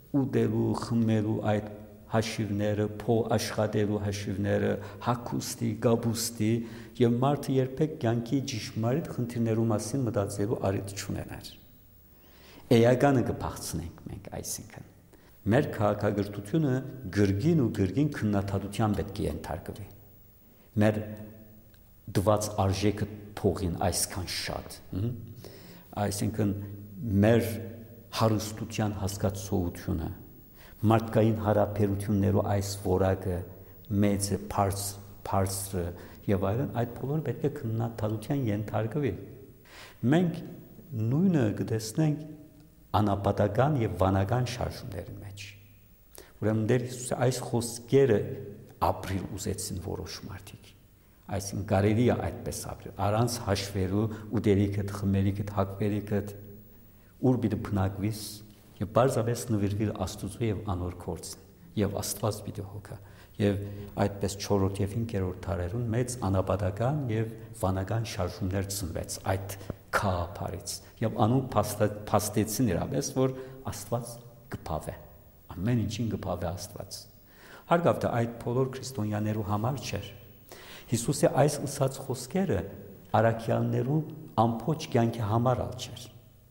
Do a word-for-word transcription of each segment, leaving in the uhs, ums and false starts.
ուտելու, խմելու այդ հաշիվները, փո աշխատելու հաշիվները, հագուստի, գաբուստի եւ մարդը երբեք կյանքի ճշմարիտ խնդիրներու մասին մտածելու առիթ չունենար։ Էականը կփախցնենք մենք, այսինքն մեր քաղաքագրությունը գրգին ու գրգին քննադատության պետք է ենթարկվի։ Մեր դված արժեքը փողին այսքան շատ, այսինքն մեր հարստության հասկացողությունը, մարդկային հարաբերություններու այս որակը, մեծը, բարձրը եւ այլն, այդ բոլորը պետք է քննադատության ենթարկվի։ Մենք նույնը կտեսնենք անապատական եւ վանական շարժումների մեջ։ Ուրեմն դեր Հիսուսը այս խոսքերը ապրիլ ուզեցին որոշ մարդիկ։ Այսինքն կարելի է այդպես ապրել, առանց հաշվելու ուտելիքդ, խմելիքդ, հագվելիքդ, ուր պիտի բնակվիս եւ բարձրապես նվիրվել Աստծո եւ անոր գործին եւ Աստված պիտի հոգա եւ այդպես չորրորդ եւ հինգերորդ դարերուն մեծ անապատական եւ վանական շարժումներ ծնվեց այդ քահապարից եւ անուն փաստեցին իրապես որ Աստված կփավե ամեն ինչին կփավե Աստված հարգավ թե այդ բոլոր քրիստոնյաներու համար չէր Հիսուսի այս ըսած խոսքերը արաքյաններու ամբողջ կյանքի համար ալ չէր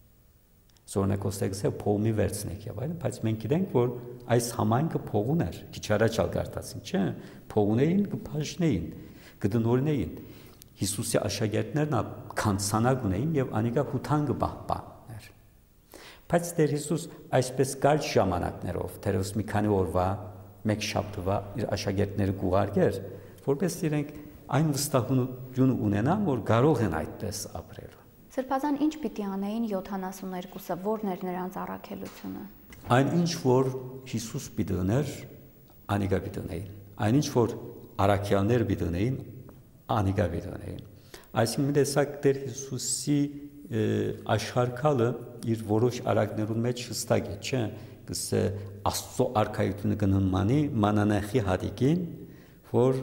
Զորնակոստեքսը փողի վերցնեք եւ այլն, բայց մենք գիտենք, որ այս համայնքը փողուն էր, քիչ առաջ ալ գարտացին, չէ՞, փողունեին կփաշնեին, կդնորնեին։ Հիսուսի աշակերտներն քանցանակ ունեին եւ անիկա հութան կպահպաներ։ Բայց Տեր Հիսուս այսպես կարճ ժամանակներով, դերևս մի քանի օրվա, մեկ շաբթվա իր աշակերտները գուղարկեր, որպես իրենք այն վստահություն ունենան, որ կարող են այդպես ապրել։ Սրբազան ինչ պիտի անեին յոթանասուններկուսը, որն էր նրանց առաքելությունը։ Այն ինչ որ Հիսուս պիտի ուներ, անիկա պիտի ունեին։ Այն ինչ որ առաքյալներ պիտի ունեին, անիկա պիտի ունեին։ Այսինքն տեսակ Տեր Հիսուսի աշխարհակալը իր որոշ արակներուն մեջ հստակ է, չէ՞, կսե Աստծո արքայությունը կնմանի մանանեխի հատիկին, որ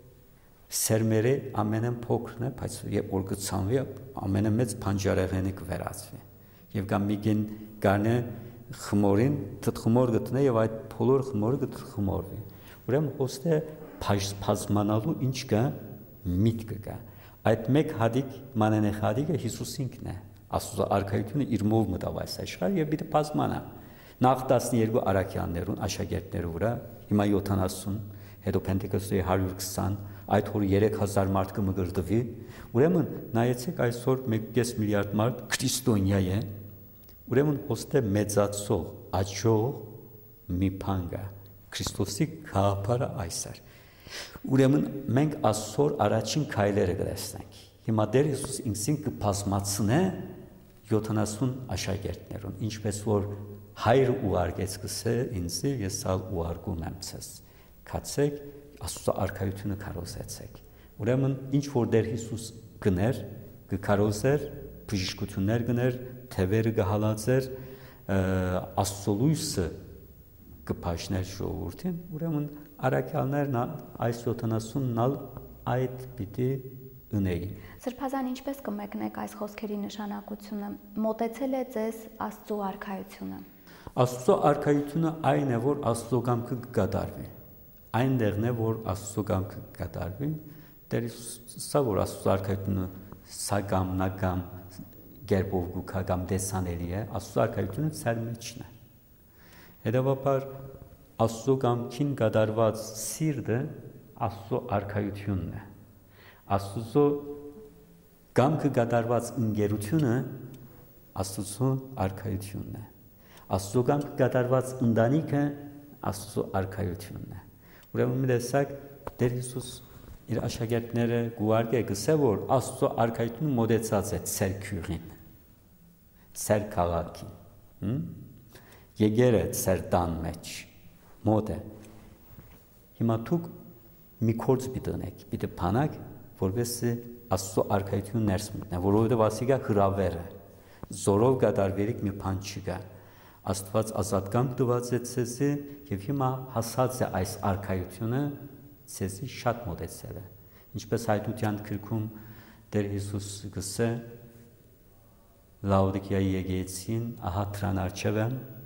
Սերմերը ամենն փոքրն է, բայց երբ որ կցանվի, ամենամեծ բանջարեղենը կվերածվի։ Եվ կամ միգին գարնե խմորին, թթխմոր գտնե եւ այդ բոլոր խմորը կթխմորվի։ Ուրեմն ոստե բազմանալու ինչ կա, միտք կա։ Այդ մեկ հադիկ մանանեխ հադիկը Հիսուսինքն է։ Աստծո արքայությունը իր մով մտավ այս աշխարհ եւ պիտի բազմանա։ Նախ տասներկու արաքյաններուն աշակերտներու վրա, հիմա յոթանասուն, հետո Պենտեկոստի հարյուր քսան այդ որ երեք հազար մարդ կմգրդվի, ուրեմն նայեցեք այսօր մեկ կես միլիարդ մարդ քրիստոնյա է, ուրեմն ոստե մեծացող, աճող մի բան կա, Քրիստոսի գաղափարը այս է։ Ուրեմն մենք այսօր առաջին քայլերը կտեսնենք։ Հիմա Տեր Հիսուս ինքսին կբազմացնե յոթանասուն աշակերտներուն, ինչպես որ հայրը ուղարկեց կսե ինձ, ես ալ ուղարկում եմ ցես։ Կացեք Աստծո արքայությունը կարոզեցեք։ Ուրեմն ինչ որ Տեր Հիսուս գներ, կկարոզեր, բժշկություններ գներ, թևերը կհալածեր, Աստծո լույսը կփաշներ ժողովրդին, ուրեմն արաքյալներն այս յոթանասունն ալ այդ պիտի ունեին։ Սրբազան ինչպես կմեկնեք այս խոսքերի նշանակությունը, մոտեցել է ձեզ Աստծո արքայությունը։ Աստծո արքայությունը այն է, որ Աստծո կամքը կկատարվի։ Այնտեղն է, որ Աստծո կամքը կկատարվի, Տեր սա որ Աստծո արքայությունը սա կամ նա կամ գերբով գուքա կամ դեսանելի է, Աստծո արքայությունը ծեր մեջն է։ Հետևաբար Աստծո կամքին կատարված սիրտը Աստծո արքայությունն է։ Աստծո կամքը կատարված ընկերությունը Աստծո արքայությունն է։ Աստծո կամքը կատարված ընտանիքը Աստծո արքայությունն է։ Ուրեմն մի տեսակ Տեր Հիսուս իր աշակերտները գուարգե գսե որ Աստծո արքայությունը մոդեցած է ծեր քյուրին, ծեր քաղաքին, եկեր է ծեր տան մեջ, մոդ է։ Հիմա դուք մի գործ պիտի ունեք, պիտի բանակ, որովհետեւ Աստծո արքայությունը ներս մտնի, որովհետեւ ասիկա հրավեր է, զորով կատարվելիք մի բան չկա։ Աստված ազատ կամք տված է ցեզի եւ հիմա հասած է այս արքայությունը ցեզի շատ մոտեցել է ինչպես հայտության քրքում Տեր Հիսուս գսե Լաուդիկիայի եկեղեցին ահա դրան արչև են